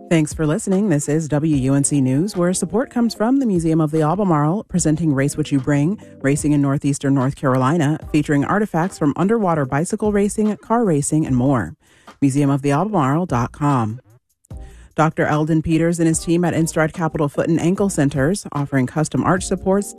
Thanks for listening. This is WUNC News, where support comes from the Museum of the Albemarle, presenting Race What You Bring, racing in northeastern North Carolina, featuring artifacts from underwater bicycle racing, car racing, and more. MuseumoftheAlbemarle.com. Dr. Eldon Peters and his team at Instrad Capital Foot and Ankle Centers, offering custom arch supports,